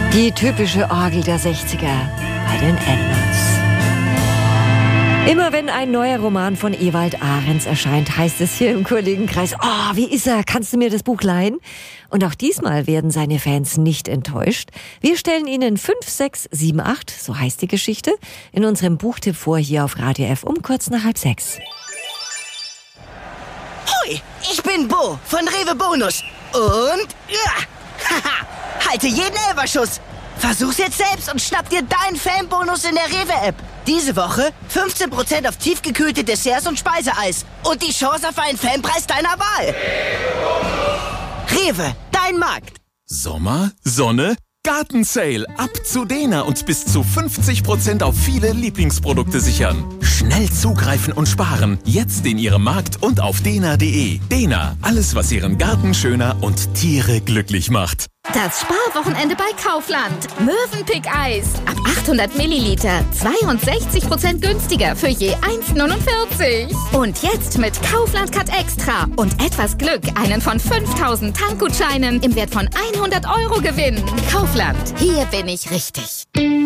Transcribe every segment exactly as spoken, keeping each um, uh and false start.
Die typische Orgel der sechziger bei den Edmonds. Immer wenn ein neuer Roman von Ewald Ahrens erscheint, heißt es hier im Kollegenkreis, oh, wie ist er? Kannst du mir das Buch leihen? Und auch diesmal werden seine Fans nicht enttäuscht. Wir stellen Ihnen fünf, sechs, sieben, acht, so heißt die Geschichte, in unserem Buchtipp vor, hier auf Radio F um kurz nach halb sechs. Hoi, ich bin Bo von Rewe Bonus. Und, ja, haha, halte jeden Elferschuss. Versuch's jetzt selbst und schnapp dir deinen Fanbonus in der Rewe-App. Diese Woche fünfzehn Prozent auf tiefgekühlte Desserts und Speiseeis. Und die Chance auf einen Fanpreis deiner Wahl. Rewe, dein Markt. Sommer, Sonne, Gartensale. Ab zu Dena und bis zu fünfzig Prozent auf viele Lieblingsprodukte sichern. Schnell zugreifen und sparen. Jetzt in Ihrem Markt und auf dena punkt de. Dena, alles was Ihren Garten schöner und Tiere glücklich macht. Das Sparwochenende bei Kaufland. Mövenpick-Eis. Ab achthundert Milliliter. zweiundsechzig Prozent günstiger für je eins neunundvierzig. Und jetzt mit Kaufland Cut Extra. Und etwas Glück einen von fünftausend Tankgutscheinen im Wert von hundert Euro gewinnen. Kaufland. Hier bin ich richtig.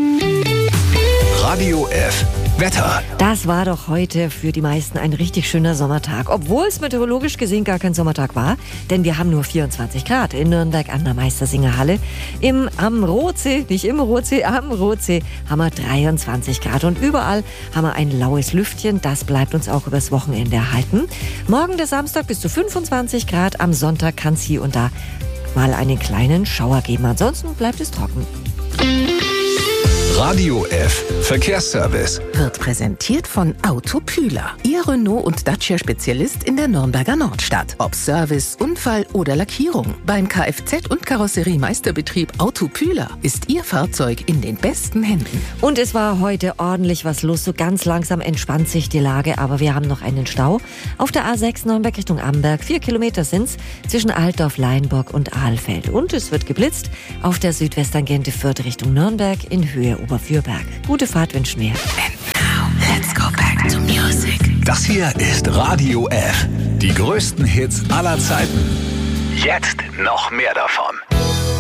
Radio F. Wetter. Das war doch heute für die meisten ein richtig schöner Sommertag, obwohl es meteorologisch gesehen gar kein Sommertag war, denn wir haben nur vierundzwanzig Grad in Nürnberg an der Meistersingerhalle. Im, am Rotsee, nicht im Rotsee, am Rotsee haben wir dreiundzwanzig Grad und überall haben wir ein laues Lüftchen, das bleibt uns auch übers Wochenende erhalten. Morgen der Samstag bis zu fünfundzwanzig Grad, am Sonntag kann es hier und da mal einen kleinen Schauer geben, ansonsten bleibt es trocken. Radio F. Verkehrsservice. Wird präsentiert von Autopühler. Ihr Renault- und Dacia-Spezialist in der Nürnberger Nordstadt. Ob Service, Unfall oder Lackierung. Beim Kfz- und Karosseriemeisterbetrieb Autopühler ist Ihr Fahrzeug in den besten Händen. Und es war heute ordentlich was los. So ganz langsam entspannt sich die Lage, aber wir haben noch einen Stau. Auf der A sechs Nürnberg Richtung Amberg. Vier Kilometer sind's zwischen Altdorf, Leinburg und Ahlfeld. Und es wird geblitzt auf der Südwesttangente Fürth Richtung Nürnberg in Höhe Oberfürberg. Gute Fahrt wünschen wir. And now, let's go back to music. Das hier ist Radio F. Die größten Hits aller Zeiten. Jetzt noch mehr davon.